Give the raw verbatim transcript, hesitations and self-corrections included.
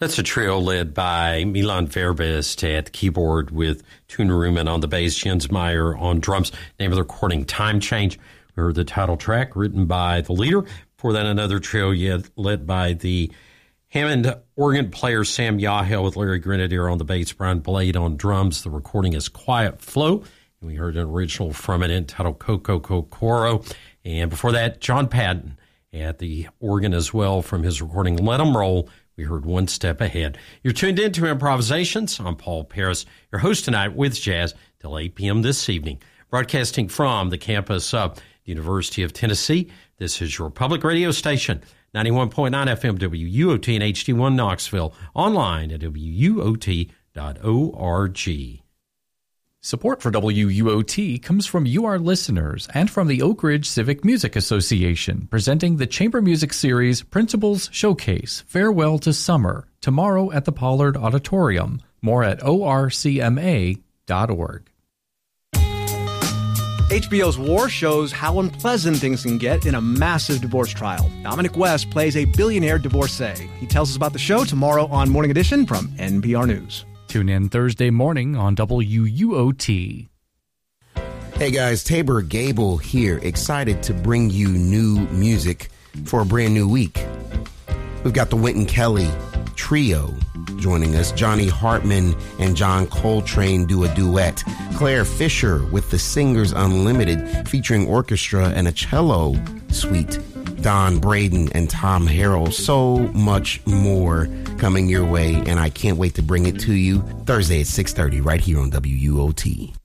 That's a trio led by Milan Verbist at the keyboard with Tuna Ruman on the bass, Jens Meyer on drums. Name of the recording, Time Change. We heard the title track written by the leader. Before that, another trio led by the Hammond organ player Sam Yahel with Larry Grenadier on the bass, Brian Blade on drums. The recording is Quiet Flow. And we heard an original from it entitled Coco Coro. And before that, John Patton at the organ as well from his recording Let 'Em Roll. We heard One Step Ahead. You're tuned in to Improvisations. I'm Paul Paris, your host tonight with Jazz till eight p.m. this evening. Broadcasting from the campus of the University of Tennessee, this is your public radio station, ninety-one point nine F M W U O T and H D one Knoxville, online at W U O T dot org. Support for W U O T comes from you, our listeners, and from the Oak Ridge Civic Music Association, presenting the Chamber Music Series Principals Showcase, Farewell to Summer, tomorrow at the Pollard Auditorium. More at O R C M A dot org. H B O's War shows how unpleasant things can get in a massive divorce trial. Dominic West plays a billionaire divorcee. He tells us about the show tomorrow on Morning Edition from N P R News. Tune in Thursday morning on W U O T. Hey guys, Tabor Gable here, excited to bring you new music for a brand new week. We've got the Wynton Kelly Trio joining us. Johnny Hartman and John Coltrane do a duet. Claire Fisher with the Singers Unlimited featuring orchestra and a cello suite. Don Braden and Tom Harrell. So much more coming your way, and I can't wait to bring it to you Thursday at six thirty right here on W U O T.